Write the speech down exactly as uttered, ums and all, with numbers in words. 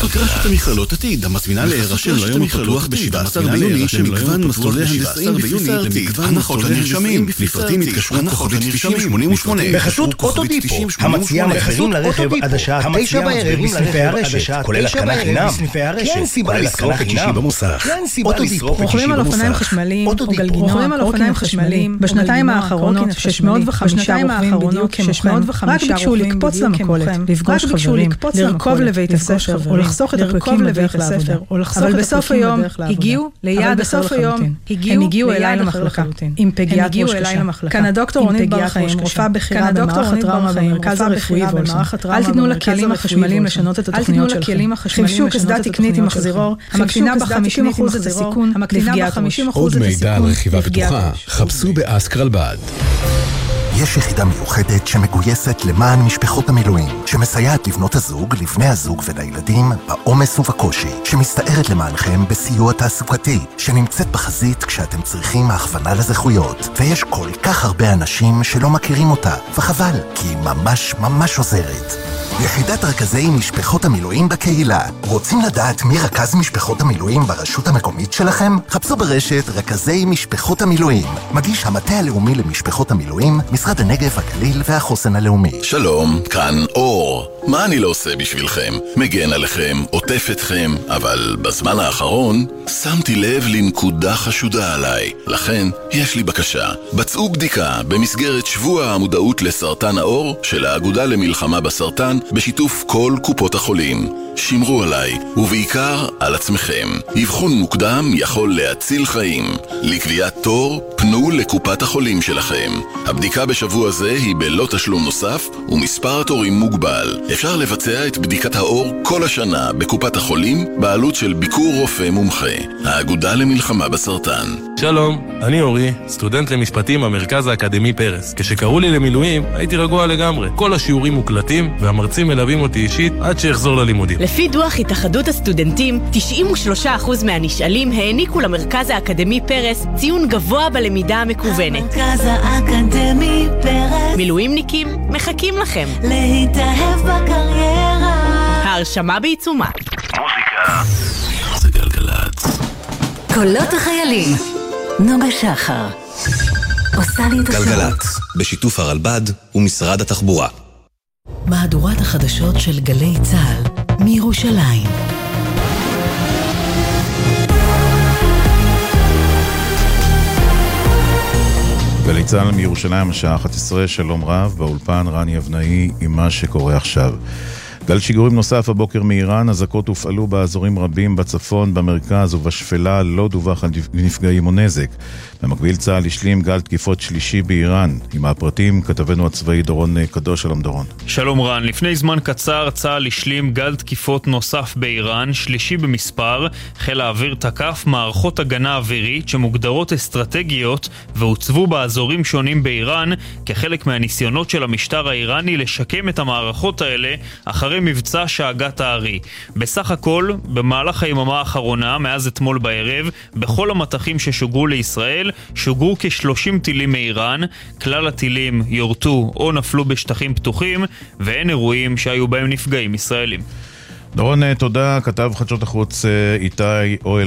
בחסות רשת המכללות עתיד, המזמינה להירשם ליום הפתוח ב-שבעה עשר ביוני למגוון מסלולי הנדסאים בפריסה ארצית. הנחות לנרשמים, לפרטים התקשרו כוכבית תשעים שמונים ושמונה. בחסות אוטודיפו, המציעה מחזורים לרכב עד השעה תשע בערב בסניפי הרשת, כולל התקנה חינם. אין סיבה לסרוק את שישי במוסך. אוטודיפו, רוכבים על אופניים חשמליים או גלגינוע, רוכבים על אופניים חשמליים. בשנתיים האחרונות שש מאות וחמישה רוכבים בדיוק כמוכם, רק ביקשו לקפוץ למכולת, לפגוש חברים, לרכוב לבית הספר, או לחסוך את הפרקים לבית הספר, אבל בסוף היום הגיעו ליעד אחר לחלוטין. הם הגיעו אליי למחלקה, עם פגיעת ראש קשה. כאן הדוקטור רונית בר חיים, רופאה בכירה במערך הטראומה במרכז הרפואי וולפסון. אל תיתנו לכלים החשמליים לשנות את התוכניות שלכם. חיפשו קסדה תקנית עם מחזירור, המקטינה ב-חמישים אחוז את הסיכון לפגיעת ראש. עוד מידע על רכיבה בטוחה, חפשו באסקרלבד. יש יחידה מיוחדת שמגויסת למען משפחות המילואים, שמסייעת לבנות הזוג, לבני הזוג ולילדים בעומס ובקושי, שמסתערת למענכם בסיוע תעסוקתי, שנמצאת בחזית כשאתם צריכים הכוונה לזכויות. ויש כל כך הרבה אנשים שלא מכירים אותה, וחבל, כי היא ממש ממש עוזרת. יחידת רכזי משפחות המילואים בקהילה. רוצים לדעת מי רכז משפחות המילואים ברשות המקומית שלכם? חפשו ברשת רכזי משפחות המילואים. מגיש המטה הלאומי למשפחות המילואים, משרד הנגב, הגליל והחוסן הלאומי. שלום, כאן אור. מה אני לא עושה בשבילכם? מגן עליכם, עוטף אתכם, אבל בזמן האחרון שמתי לב לנקודה חשודה עליי. לכן יש לי בקשה. בצעו בדיקה במסגרת שבוע המודעות לסרטן העור של האגודה למלחמה בסרטן בשיתוף כל קופות החולים. שמרו עליי, ובעיקר על עצמכם. אבחון מוקדם יכול להציל חיים. לקביעת תור, פנו לקופת החולים שלכם. הבדיקה בשבוע זה היא בלא תשלום נוסף, ומספר התורים מוגבל. אפשר לבצע את בדיקת האור כל השנה בקופת החולים, בעלות של ביקור רופא מומחה. האגודה למלחמה בסרטן. שלום, אני אורי, סטודנט למשפטים במרכז האקדמי פרס. כשקראו לי למילואים, הייתי רגוע לגמרי. כל השיעורים מוקלטים, והמרצים מלווים אותי אישית עד שיחזור ללימודים. לפי דוח התאחדות הסטודנטים, תשעים ושלושה אחוז מהנשאלים העניקו למרכז האקדמי פרס ציון גבוה בלמידה המקוונת. המרכז האקדמי פרס. מילואימניקים מחכים לכם. להתאהב בקריירה. ההרשמה בעיצומה. מוזיקה זה גלגלת. קולות החיילים. נוגה שחר. עושה לי את השעות. גלגלת, בשיתוף הרלב"ד ומשרד התחבורה. מהדורת החדשות של גלי צהל מירושלים. גלי צהל מירושלים, השעה אחת עשרה, שלום רב, באולפן רני אבנאי עם מה שקורה עכשיו. גל שיגורים נוסף הבוקר מאיראן, אזעקות הופעלו באזורים רבים בצפון, במרכז ובשפלה, לא דווח על נפגעים או נזק. במקביל צה"ל השלים גל תקיפות שלישי באיראן. עם הפרטים כתבנו הצבאי דורון קדוש. שלום דורון. שלום רן, לפני זמן קצר צה"ל השלים גל תקיפות נוסף באיראן, שלישי במספר. חיל האוויר תקף מערכות הגנה אווירית שמוגדרות אסטרטגיות והוצבו באזורים שונים באיראן כחלק מהניסיונות של המשטר האיראני לשקם את המערכות האלה אחרי מבצע שאגת הארי. בסך הכל, במהלך היממה האחרונה, מאז אתמול בערב, בכל המטחים ששוגרו לישראל, שוגרו כ-שלושים טילים מאיראן. כלל הטילים יורטו או נפלו בשטחים פתוחים, ואין אירועים שהיו בהם נפגעים ישראלים. דורון, תודה. כתב חדשות החוץ איתי אוהל